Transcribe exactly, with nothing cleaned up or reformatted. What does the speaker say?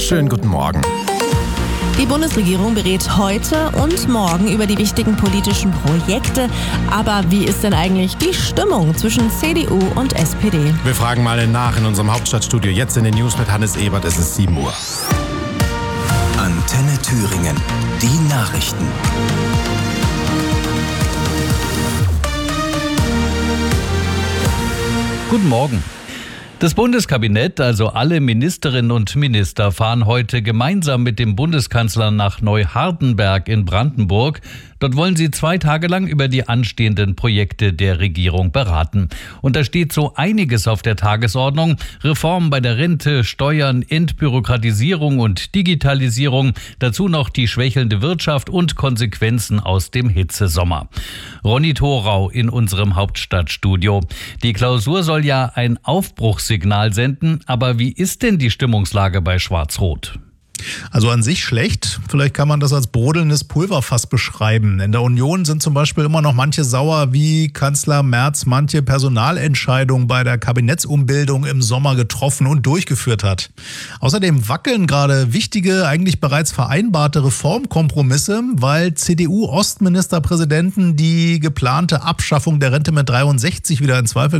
Schönen guten Morgen. Die Bundesregierung berät heute und morgen über die wichtigen politischen Projekte. Aber wie ist denn eigentlich die Stimmung zwischen C D U und S P D? Wir fragen mal nach in unserem Hauptstadtstudio. Jetzt in den News mit Hannes Ebert. Es ist sieben Uhr. Antenne Thüringen. Die Nachrichten. Guten Morgen. Das Bundeskabinett, also alle Ministerinnen und Minister, fahren heute gemeinsam mit dem Bundeskanzler nach Neuhardenberg in Brandenburg. Dort wollen sie zwei Tage lang über die anstehenden Projekte der Regierung beraten. Und da steht so einiges auf der Tagesordnung. Reformen bei der Rente, Steuern, Entbürokratisierung und Digitalisierung. Dazu noch die schwächelnde Wirtschaft und Konsequenzen aus dem Hitzesommer. Ronny Thorau in unserem Hauptstadtstudio. Die Klausur soll ja ein Aufbruchssignal senden. Aber wie ist denn die Stimmungslage bei Schwarz-Rot? Also an sich schlecht. Vielleicht kann man das als brodelndes Pulverfass beschreiben. In der Union sind zum Beispiel immer noch manche sauer, wie Kanzler Merz manche Personalentscheidungen bei der Kabinettsumbildung im Sommer getroffen und durchgeführt hat. Außerdem wackeln gerade wichtige, eigentlich bereits vereinbarte Reformkompromisse, weil C D U-Ostministerpräsidenten die geplante Abschaffung der Rente mit dreiundsechzig wieder in Zweifel